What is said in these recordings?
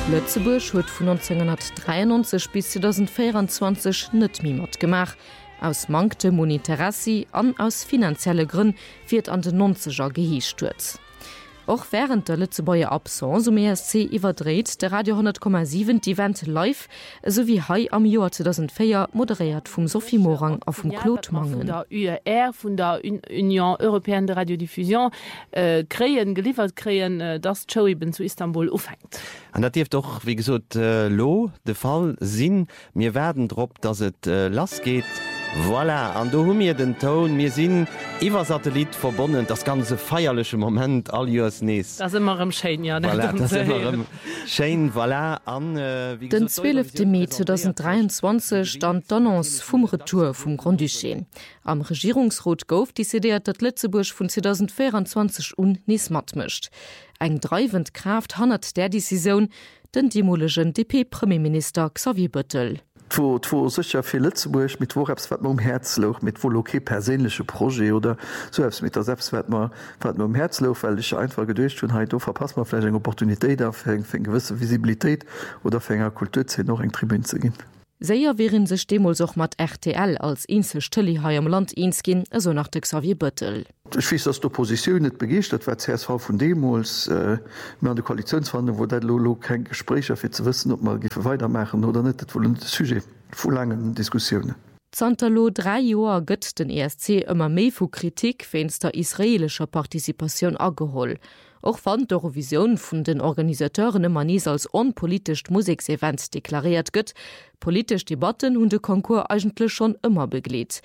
Lützeburg huet vun 1993 bis 2024 net mi mat gemacht. Aus mangte Moniterassi an aus finanzielle Grünn wird an den 90er gehiesturz. Auch während der Lützebauer Absence um ESC überdreht der Radio 10,7 die Event live sowie Hai am Jahr 2004 moderiert vom Sophie Morang auf dem Claude Mangen. Der UER von der Union Européenne de Radiodiffusion geliefert kreen, das Show eben zu Istanbul aufhängt. Und das dürfte doch, wie gesagt, lo der Fall sein. Wir werden drauf, dass es las geht. Voilà, an do hun mir den Ton mir sinn iwwer Satellit verbonnen, das ganze feierliche Moment all Jos nees. Das immer im Schein, ja. Schein, voilà, an den 12. Mai 2023 stand d'Annonce vum Retour vum Grand Duché. Am Regierungsrat gouf décidéiert, dat Lützeburg vun 2024 nies mat mischt. Eng dreivend Kraft hannert der Decision den demolischen DP-Premierminister Xavier Bettel. Wo sicher viel Lützeburg mit Worebswert um Herzloch mit wo okay persönliche Projekt oder so mit der Selbstwert um Herzloch, weil ich einfach gedurcht und halt verpasst man vielleicht eine Opportunität auf gewisse Visibilität oder fänger Kultur noch eng Tribün zu gehen. Seier wären sech Demos auch mat RTL als inse Stille ha am Land inskin, also nach de Xavier Bettel. Ich fies, dass d'Opposition net begecht, dat war CSV von Demos an de Koalitionsverhandlung, wo dat Lolo kein Gespräch fir zu wissen, ob man gife weitermachen oder net, dat wollen Sujet vu langen Diskussionen. Zantalo 3 Joer gëtt den ESC ëmmer méi vu Kritik wennns der israelscher Partizipation ageholl. Och wann d'Eurovision vun den Organisateuren ëmmer nies als onpolitisch Musiksevent deklariert gëtt, politisch Debatten hun de Konkurs eigentlich schon immer begleet.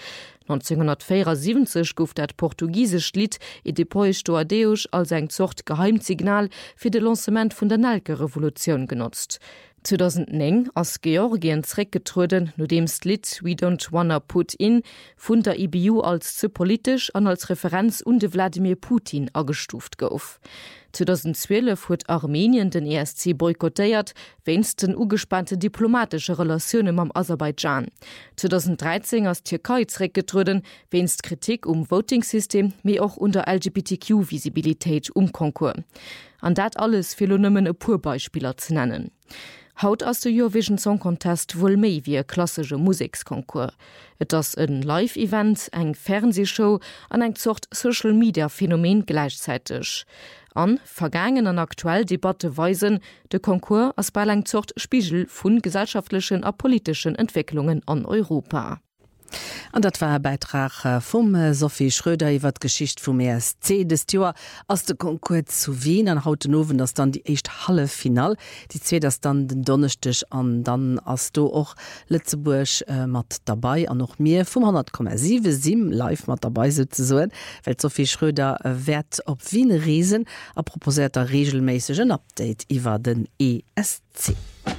1974 gouf dat portugiesisch Lied E depois do Adeus als eng Zocht Geheimsignal fir de Lancement vun der Nalke-Revolution genutzt. 2009 ass Georgien zreckgetruden, no demst Lied We Don't Wanna Put In vun der IBU als zu politisch an als Referenz unde Wladimir Putin agestuft gouf. 2012 huet Armenien den ESC boykottéiert, wennns den ugespannte diplomatische Relationen am Aserbaidschan. 2013 ass Türkei zreckgetruden, wennst Kritik Votingsystem méi auch unter LGBTQ-Visibilitéit Konkurs. An dat alles Philonymmen e Purbeispieler zu nennen. Haut aus der Eurovision Song Contest wohl méi wie klassische Musikskonkurs. Et ass ein Live-Event, eng Fernsehshow an eng Zocht Social-Media-Phänomen gleichzeitig. An vergangen an aktuell Debatte weisen, de Konkurs as bei eng Zocht Spiegel vun gesellschaftlichen a politischen Entwicklungen an Europa. Und dat war ein Beitrag vom Sophie Schröder iwwer Geschicht vum ESC des Joer aus de Konkurs zu Wien an hautenowen, das dann die echt Hallefinal. Die zwei das dann den Donnerstag an dann as du auch Lützeburg mat dabei an noch mehr vom 100,7 live mat dabei sozusagen, weil Sophie Schröder werd op Wien reisen, apropos der regelmäßigen Update iwwer den ESC.